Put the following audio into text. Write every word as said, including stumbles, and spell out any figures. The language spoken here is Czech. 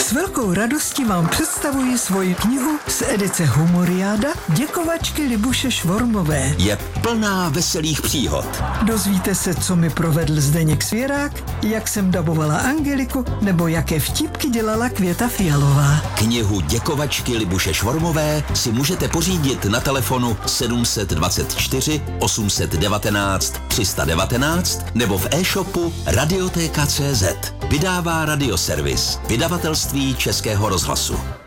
S velkou radostí vám představuji svoji knihu z edice Humoriáda Děkovačky Libuše Švormové. Je plná veselých příhod. Dozvíte se, co mi provedl Zdeněk Svěrák, jak jsem dabovala Angeliku, nebo jaké vtípky dělala Květa Fialová. Knihu Děkovačky Libuše Švormové si můžete pořídit na telefonu sedm dva čtyři osm jedna devět tři jedna devět nebo v e-shopu radioteka tečka cé zet. Vydává Radioservis, vydavatelství Českého rozhlasu.